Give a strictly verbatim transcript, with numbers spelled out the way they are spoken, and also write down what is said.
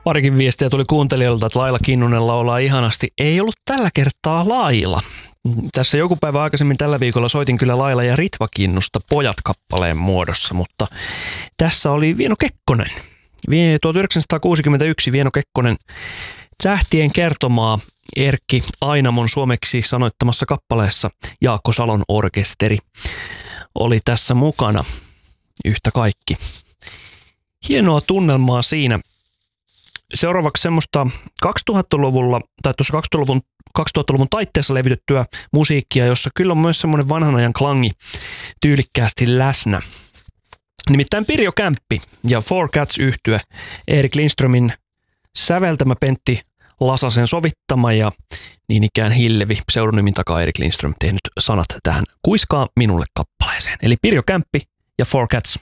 Parikin viestiä tuli kuuntelijoilta, että Laila Kinnunen laulaa ihanasti. Ei ollut tällä kertaa Laila. Tässä joku päivä aikaisemmin tällä viikolla soitin kyllä Laila ja Ritva Kinnusta Pojat-kappaleen muodossa, mutta tässä oli Vieno Kekkonen. tuhatyhdeksänsataakuusikymmentäyksi Vieno Kekkonen Tähtien kertomaa Erkki Ainamon suomeksi sanoittamassa kappaleessa. Jaakko Salon orkesteri oli tässä mukana yhtä kaikki. Hienoa tunnelmaa siinä. Seuraavaksi semmoista kaksituhattaluvulla tai tuossa kaksituhattaluvun, kaksituhattaluvun taitteessa levitettyä musiikkia, jossa kyllä on myös semmoinen vanhan ajan klangi tyylikkäästi läsnä. Nimittäin Pirjo Kämppi ja Four Cats -yhtye, Erik Lindströmin säveltämä, Pentti Lasasen sovittama ja niin ikään Hillevi, pseudonymin takaa Erik Lindström, tehnyt sanat tähän Kuiskaa minulle -kappaleeseen. Eli Pirjo Kämppi ja Four Cats.